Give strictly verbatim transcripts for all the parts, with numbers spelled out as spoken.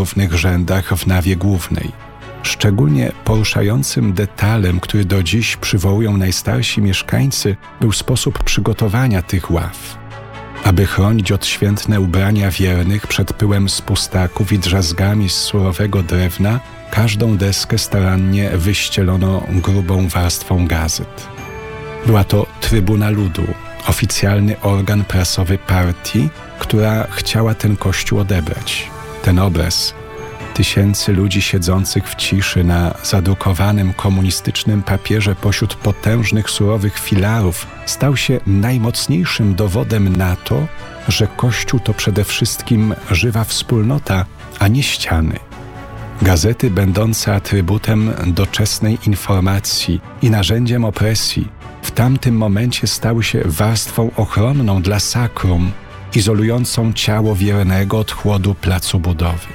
równych rzędach w nawie głównej. Szczególnie poruszającym detalem, który do dziś przywołują najstarsi mieszkańcy, był sposób przygotowania tych ław. Aby chronić odświętne ubrania wiernych przed pyłem z pustaków i drzazgami z surowego drewna, każdą deskę starannie wyścielono grubą warstwą gazet. Była to Trybuna Ludu, oficjalny organ prasowy partii, która chciała ten kościół odebrać. Ten obraz tysięcy ludzi siedzących w ciszy na zadrukowanym komunistycznym papierze pośród potężnych surowych filarów stał się najmocniejszym dowodem na to, że Kościół to przede wszystkim żywa wspólnota, a nie ściany. Gazety będące atrybutem doczesnej informacji i narzędziem opresji w tamtym momencie stały się warstwą ochronną dla sakrum, izolującą ciało wiernego od chłodu placu budowy.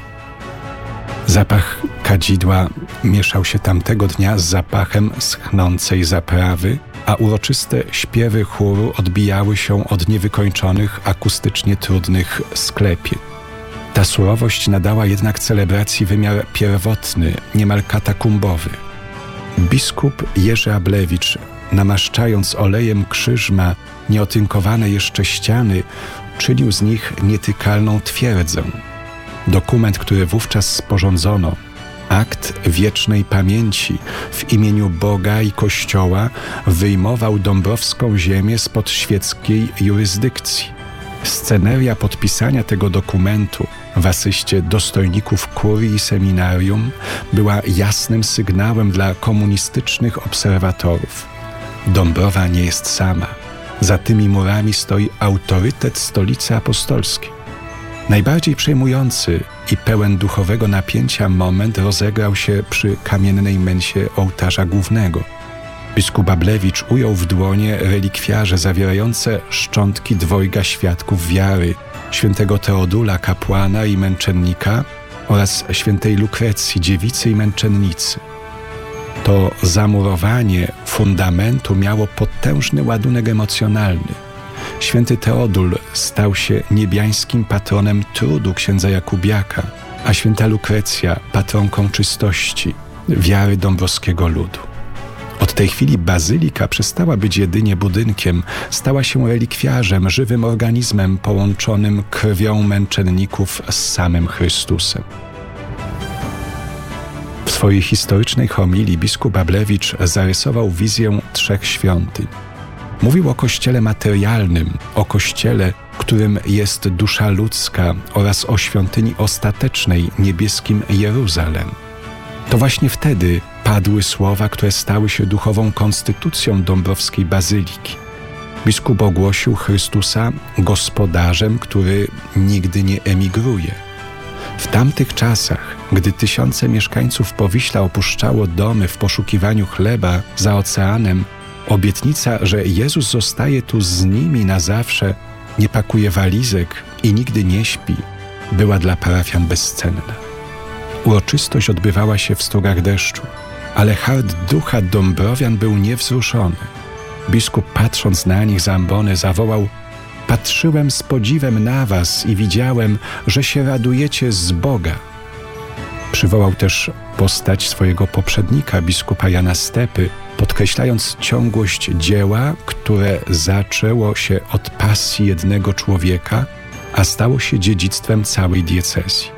Zapach kadzidła mieszał się tamtego dnia z zapachem schnącej zaprawy, a uroczyste śpiewy chóru odbijały się od niewykończonych, akustycznie trudnych sklepień. Ta surowość nadała jednak celebracji wymiar pierwotny, niemal katakumbowy. Biskup Jerzy Ablewicz, namaszczając olejem krzyżma nieotynkowane jeszcze ściany, czynił z nich nietykalną twierdzę. Dokument, który wówczas sporządzono, akt wiecznej pamięci w imieniu Boga i Kościoła, wyjmował dąbrowską ziemię spod świeckiej jurysdykcji. Sceneria podpisania tego dokumentu w asyście dostojników kurii i seminarium była jasnym sygnałem dla komunistycznych obserwatorów. Dąbrowa nie jest sama. Za tymi murami stoi autorytet Stolicy Apostolskiej. Najbardziej przejmujący i pełen duchowego napięcia moment rozegrał się przy kamiennej mensie ołtarza głównego. Biskup Ablewicz ujął w dłonie relikwiarze zawierające szczątki dwojga świadków wiary, świętego Teodula, kapłana i męczennika, oraz świętej Lukrecji, dziewicy i męczennicy. To zamurowanie fundamentu miało potężny ładunek emocjonalny. Święty Teodul stał się niebiańskim patronem trudu księdza Jakubiaka, a święta Lukrecja patronką czystości, wiary dąbrowskiego ludu. Od tej chwili bazylika przestała być jedynie budynkiem, stała się relikwiarzem, żywym organizmem połączonym krwią męczenników z samym Chrystusem. W swojej historycznej homilii biskup Ablewicz zarysował wizję trzech świątyń. Mówił o Kościele materialnym, o Kościele, którym jest dusza ludzka, oraz o świątyni ostatecznej, niebieskim Jeruzalem. To właśnie wtedy padły słowa, które stały się duchową konstytucją dąbrowskiej bazyliki. Biskup ogłosił Chrystusa gospodarzem, który nigdy nie emigruje. W tamtych czasach, gdy tysiące mieszkańców Powiśla opuszczało domy w poszukiwaniu chleba za oceanem, obietnica, że Jezus zostaje tu z nimi na zawsze, nie pakuje walizek i nigdy nie śpi, była dla parafian bezcenna. Uroczystość odbywała się w strugach deszczu, ale hart ducha dąbrowian był niewzruszony. Biskup, patrząc na nich z ambony, zawołał: „Patrzyłem z podziwem na was i widziałem, że się radujecie z Boga”. Przywołał też postać swojego poprzednika, biskupa Jana Stepy, podkreślając ciągłość dzieła, które zaczęło się od pasji jednego człowieka, a stało się dziedzictwem całej diecezji.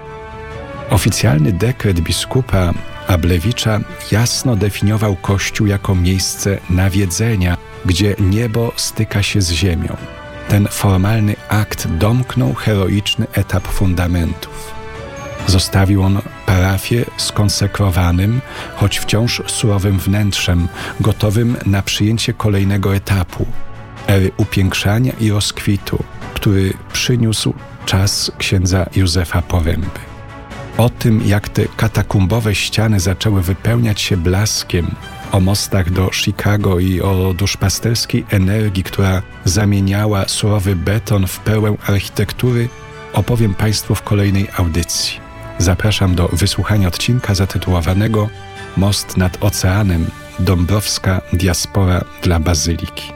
Oficjalny dekret biskupa Ablewicza jasno definiował Kościół jako miejsce nawiedzenia, gdzie niebo styka się z ziemią. Ten formalny akt domknął heroiczny etap fundamentów. Zostawił on parafię skonsekrowanym, choć wciąż surowym wnętrzem, gotowym na przyjęcie kolejnego etapu, ery upiększania i rozkwitu, który przyniósł czas księdza Józefa Poręby. O tym, jak te katakumbowe ściany zaczęły wypełniać się blaskiem, o mostach do Chicago i o duszpasterskiej energii, która zamieniała surowy beton w pełę architektury, opowiem Państwu w kolejnej audycji. Zapraszam do wysłuchania odcinka zatytułowanego „Most nad oceanem. Dąbrowska diaspora dla bazyliki”.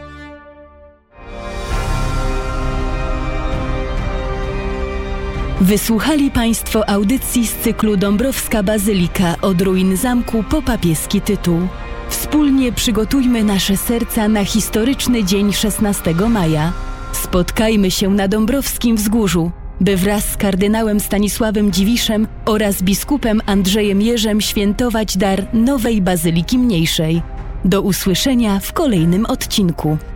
Wysłuchali Państwo audycji z cyklu Dąbrowska Bazylika od ruin zamku po papieski tytuł. Wspólnie przygotujmy nasze serca na historyczny dzień szesnastego maja. Spotkajmy się na Dąbrowskim Wzgórzu, by wraz z kardynałem Stanisławem Dziwiszem oraz biskupem Andrzejem Jerzem świętować dar nowej Bazyliki Mniejszej. Do usłyszenia w kolejnym odcinku.